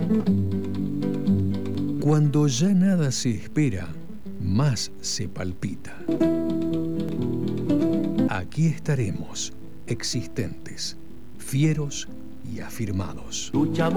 Cuando ya nada se espera, más se palpita. Aquí estaremos, existentes, fieros y afirmados. Luchamos